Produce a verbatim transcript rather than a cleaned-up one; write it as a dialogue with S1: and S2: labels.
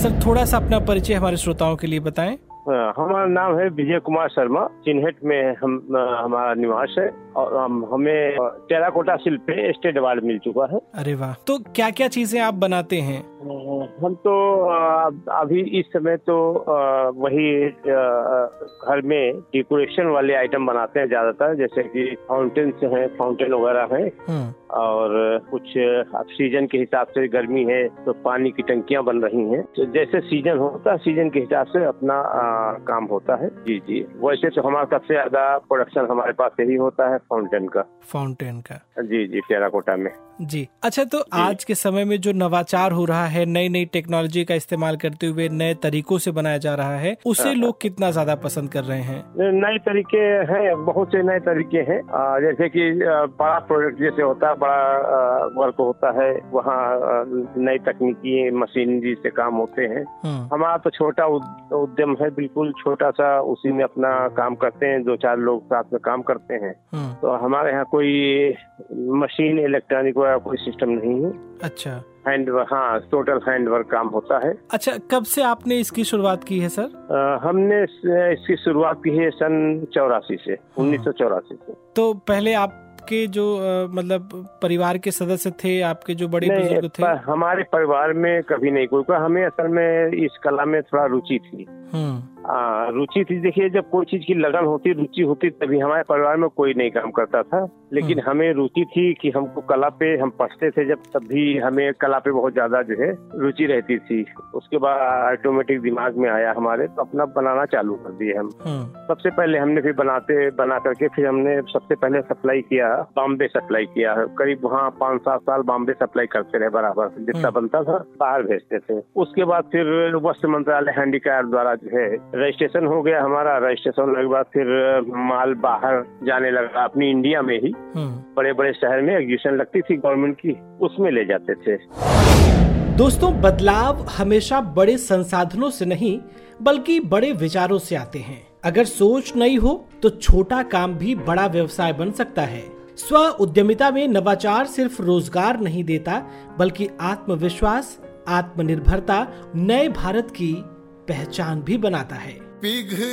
S1: Sir थोड़ा सा अपना परिचय हमारे श्रोताओं के लिए बताएं।
S2: हमारा नाम है विजय कुमार शर्मा। चिन्हट में हम हमारा निवास है और हम हमें टेराकोटा शिल्प पे स्टेट अवार्ड मिल चुका है।
S1: अरे वाह। तो क्या क्या चीजें आप बनाते हैं?
S2: हम तो अभी इस समय तो वही घर में डेकोरेशन वाले आइटम बनाते हैं ज्यादातर, जैसे कि फाउंटेन हैं, फाउंटेन वगैरह हैं, और कुछ अब सीजन के हिसाब से गर्मी है तो पानी की टंकियां बन रही हैं। तो जैसे सीजन होता है सीजन के हिसाब से अपना आ, काम होता है। जी जी वैसे तो हमारा सबसे ज्यादा प्रोडक्शन हमारे पास यही होता है फाउंटेन का।
S1: फाउंटेन का जी
S2: जी टेराकोटा में
S1: जी। अच्छा, तो आज के समय में जो नवाचार हो रहा है, नई नई टेक्नोलॉजी का इस्तेमाल करते हुए नए तरीकों से बनाया जा रहा है, उसे लोग कितना ज्यादा पसंद कर रहे हैं?
S2: नए तरीके हैं, बहुत से नए तरीके हैं। जैसे कि बड़ा प्रोडक्ट जैसे होता है, बड़ा वर्क होता है, वहाँ नई तकनीकी मशीनरी से काम होते हैं। हमारा तो छोटा उद्यम है, बिल्कुल छोटा सा, उसी में अपना काम करते हैं, दो चार लोग साथ में काम करते हैं। तो हमारे यहाँ कोई मशीन इलेक्ट्रॉनिक कोई सिस्टम नहीं है।
S1: अच्छा।
S2: हैंड हाँ टोटल हैंड वर्क काम होता है।
S1: अच्छा, कब से आपने इसकी शुरुआत की है सर?
S2: आ, हमने इसकी शुरुआत की है सन चौरासी से, उन्नीस सौ चौरासी से।
S1: तो पहले आपके जो आ, मतलब परिवार के सदस्य थे, आपके जो बड़े बुजुर्ग थे?
S2: हमारे परिवार में कभी नहीं कोई, हमें असल में इस कला में थोड़ा रुचि थी। आ, रुचि थी। देखिए, जब कोई चीज की लगन होती, रुचि होती, तभी हमारे परिवार में कोई नहीं काम करता था। लेकिन हमें रुचि थी कि हमको कला पे, हम पढ़ते थे जब, तब भी हमें कला पे बहुत ज्यादा जो है रुचि रहती थी। उसके बाद ऑटोमेटिक दिमाग में आया हमारे, तो अपना बनाना चालू कर दिए हम। सबसे पहले हमने फिर बनाते बना करके फिर हमने सबसे पहले सप्लाई किया, बॉम्बे सप्लाई किया। करीब वहाँ पाँच सात साल बॉम्बे सप्लाई करते रहे, बराबर जितना बनता था बाहर भेजते थे। उसके बाद फिर वस्त्र मंत्रालय हैंडीक्राफ्ट द्वारा जो है रजिस्ट्रेशन हो गया हमारा। रजिस्ट्रेशन होने के बाद फिर माल बाहर जाने लगा, अपनी इंडिया में ही बड़े बड़े शहर में एग्जीबिशन लगती थी गवर्नमेंट की, उसमें ले जाते थे।
S1: दोस्तों, बदलाव हमेशा बड़े संसाधनों से नहीं बल्कि बड़े विचारों से आते हैं। अगर सोच नई हो तो छोटा काम भी बड़ा व्यवसाय बन सकता है। स्व उद्यमिता में नवाचार सिर्फ रोजगार नहीं देता, बल्कि आत्मविश्वास, आत्मनिर्भरता, नए भारत की पहचान भी बनाता है।